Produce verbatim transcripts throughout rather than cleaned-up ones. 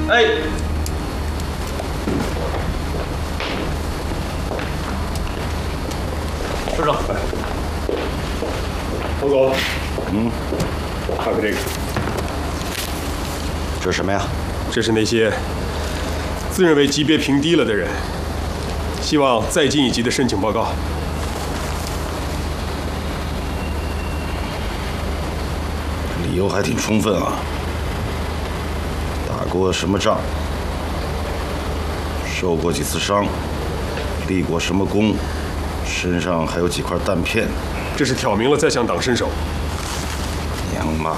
哎，首长，侯总， 嗯， 看看这个， 这是什么呀？ 这是那些自认为级别评低了的人，希望再进一级的申请报告。 理由还挺充分啊。打过什么仗？受过几次伤？立过什么功？身上还有几块弹片？ 这是挑明了再向党伸手。 娘妈！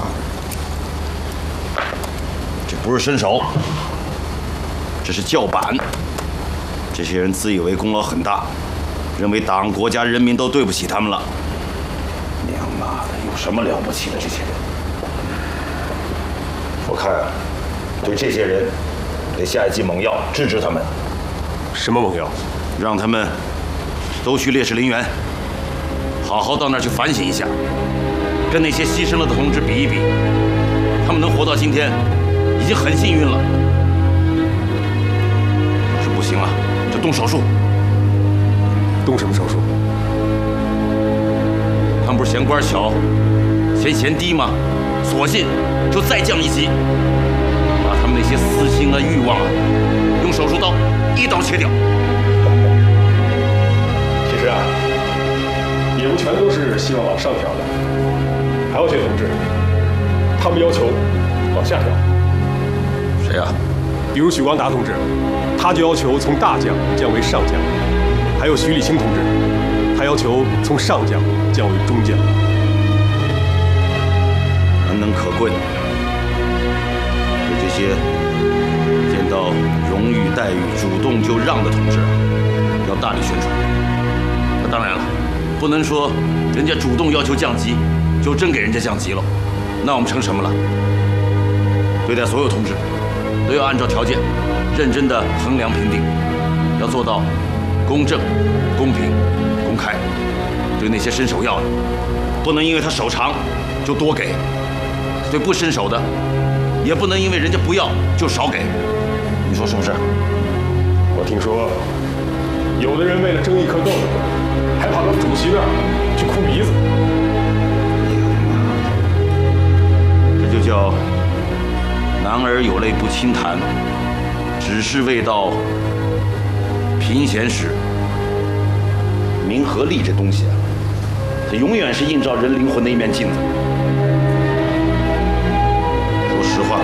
这不是伸手，这是叫板。这些人自以为功劳很大，认为党、国家、人民都对不起他们了。娘妈的，有什么了不起的？这些人，我看对这些人得下一剂猛药，治治他们。 什么猛药？ 让他们都去烈士陵园，好好到那儿去反省一下，跟那些牺牲了的同志比一比，他们能活到今天，已经很幸运了。要是不行了，就动手术。 动什么手术？ 他们不是嫌官小，嫌嫌低吗？索性就再降一级，把他们那些私心啊、欲望啊，用手术刀一刀切掉。 其实啊，也不全都是希望往上调的，还有些同志，他们要求往下调。 谁呀、啊？ 比如许光达同志，他就要求从大将降为上将；还有徐立清同志，他要求从上将降为中将。 难能可贵。对这些见到荣誉待遇主动就让的同志，要大力宣传。那当然了，不能说人家主动要求降级，就真给人家降级了，那我们成什么了？对待所有同志，都要按照条件，认真的衡量评定，要做到公正、公平、公开。对那些伸手要的，不能因为他手长就多给；对不伸手的，也不能因为人家不要就少给。你说是不是？ 我听说，有的人为了争一颗豆子，还跑到主席那儿去哭鼻子。 这就叫男儿有泪不轻弹，只是未到贫闲时。名和利这东西啊，它永远是映照人灵魂的一面镜子。说实话，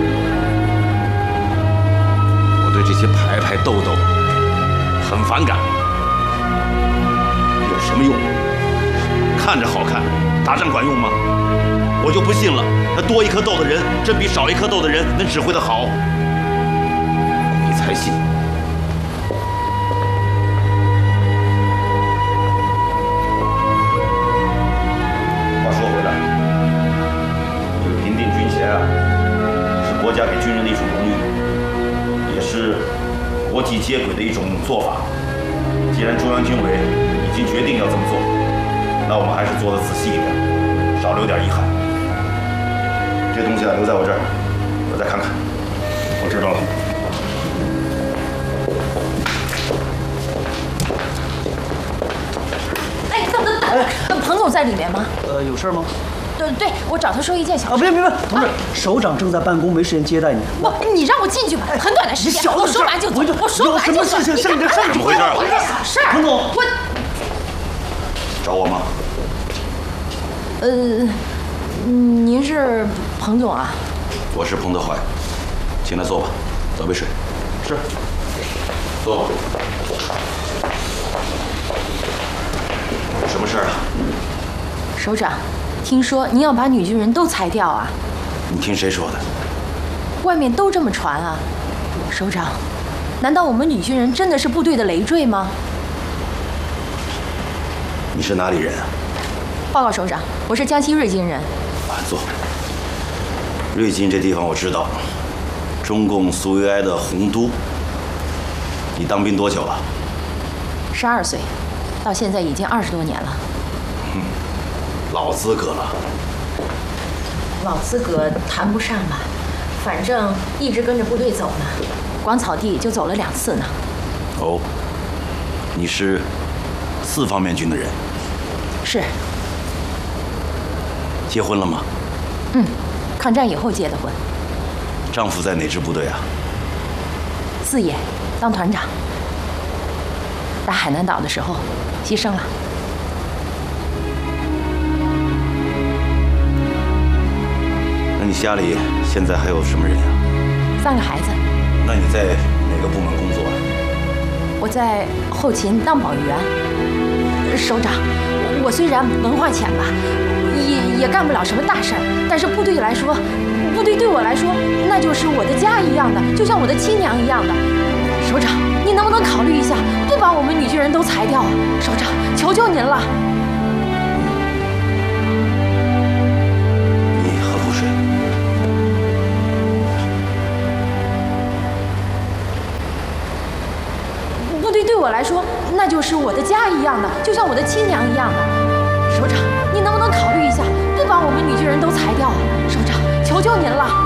我对这些排排斗斗很反感。有什么用？看着好看，打仗管用吗？我就不信了，那多一颗豆的人，真比少一颗豆的人能指挥得好？你才信！话说回来，这个评定军衔啊，是国家给军人的一种荣誉，也是国际接轨的一种做法。既然中央军委已经决定要这么做，那我们还是做得仔细一点，少留点遗憾。这东西啊，留在我这儿，我再看看。 我知道了。 哎，等等等，彭总在里面吗？ 呃，有事吗？ 对对，我找他说一件小事。 啊，别别别，同志，首长正在办公，没时间接待你。 不，你让我进去吧，很短的时间，我说完就走。我说完就走。 有什么事情上你这上怎么回事？ 我这小事儿。 彭总， 我找我吗？ 呃，您是彭总啊？ 我是彭德怀，进来坐吧，倒杯水。 是。 坐吧。什么事儿啊？ 首长，听说您要把女军人都裁掉啊？ 你听谁说的？ 外面都这么传啊。首长，难道我们女军人真的是部队的累赘吗？ 你是哪里人啊？ 报告首长，我是江西瑞金人。 啊，坐。瑞金这地方我知道，中共苏维埃的洪都。你当兵多久了？ 十二岁，到现在已经二十多年了。 嗯，老资格了。 老资格谈不上吧， 反正一直跟着部队走呢，广草地就走了两次呢。 哦，你是四方面军的人？ 是。 结婚了吗？ 嗯，抗战以后结的婚。 丈夫在哪支部队啊？ 四野，当团长。打海南岛的时候牺牲了。 那你家里现在还有什么人呀？ 三个孩子。 那你在哪个部门工作啊？ 我在后勤当保育员。首长，我虽然文化浅吧，也也干不了什么大事儿，但是部队来说，部队对我来说，那就是我的家一样的，就像我的亲娘一样的。首长，你能不能考虑一下，不把我们女军人都裁掉啊？首长，求求您了。 你喝口水。 部队对我来说，那就是我的家一样的，就像我的亲娘一样的。首长，你能不能考虑一下，不把我们女军人都裁掉啊？首长，求求您了。